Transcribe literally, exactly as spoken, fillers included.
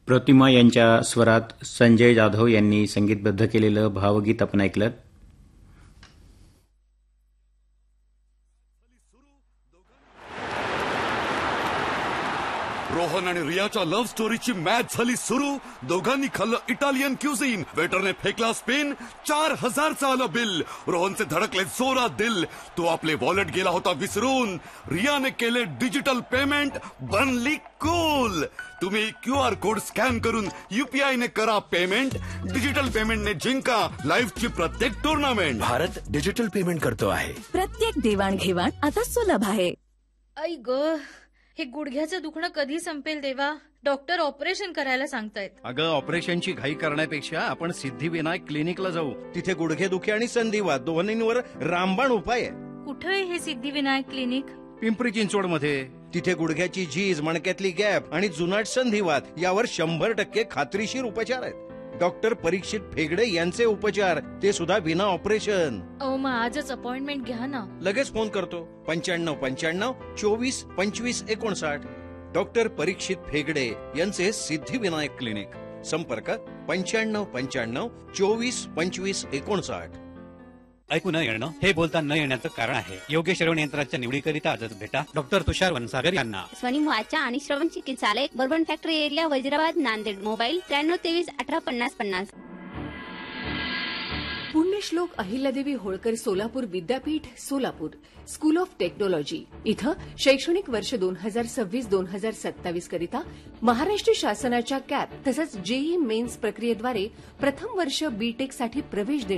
प्रतिमा यांच्या स्वरात संजय जाधव यांनी संगीतबद्ध केलेलं भावगीत आपण ऐकलं. रोहन आणि रियाच्या लव्ह स्टोरीची मॅच झाली सुरू. दोघांनी खाल्लं इटालियन क्युझिन. वेटरने फेकला स्पिन. चार हजारचं आलं बिल. रोहनचे धडकले जोरात दिल. तो आपले वॉलेट गेला होता विसरून. रियाने केले डिजिटल पेमेंट. बनली कूल. तुम्ही क्यू आर कोड स्कॅन करून यूपीआय ने करा पेमेंट. डिजिटल पेमेंटने जिंका लाईफची प्रत्येक टुर्नामेंट. भारत डिजिटल पेमेंट करतो आहे. प्रत्येक देवाणघेवाण आता सुलभ आहे. आई ग, हे गुडघ्याचं दुखणं कधी संपेल देवा. डॉक्टर ऑपरेशन करायला सांगतायत. अगं, ऑपरेशनची घाई करण्यापेक्षा आपण सिद्धिविनायक क्लिनिकला जाऊ. तिथे गुडघेदुखी आणि संधिवात दोन्हींवर रामबाण उपाय आहे. कुठे आहे हे सिद्धिविनायक क्लिनिक? पिंपरी चिंचवड मध्ये. तिथे गुडघ्याची झीज, मणक्यातली गॅप आणि जुनाट संधिवात यावर शंभर टक्के खात्रीशीर उपचार आहेत. डॉक्टर परीक्षित फेगडे यांचे उपचार, ते सुद्धा विना ऑपरेशन. अहो, मग आजच अपॉइंटमेंट घ्या ना. लगेच फोन करतो. पंच्याण्णव पंच्याण्णव चोवीस पंचवीस एकोणसाठ. डॉक्टर परीक्षित फेगडे यांचे सिद्धिविनायक क्लिनिक. संपर्क पंच्याण्णव पंच्याण्णव चोवीस पंचवीस एकोणसाठ. ऐकू न येणं हे बोलता न येण्याचं कारण आहे. योग्य श्रवण यंत्राच्या निवडीकरिता आजच भेटा डॉक्टर तुषार वनसागर यांना. स्वनिम वाचा आणि श्रवण चिकित्सालय, bourbon factory area, वैजराबाद, Nanded. Mobile त्र्याण्णव तेवीस अठरा पन्नास पन्नास. पुण्यश्लोक अहिल्यादेवी होळकर सोलापूर विद्यापीठ, सोलापूर स्कूल ऑफ टेक्नॉलॉजी इथं शैक्षणिक वर्ष दोन हजार सव्वीस दोन हजार सत्तावीस करिता महाराष्ट्र शासनाच्या कॅप तसंच जेई मेन्स प्रक्रियेद्वारे प्रथम वर्ष बीटेक साठी प्रवेश देण्यात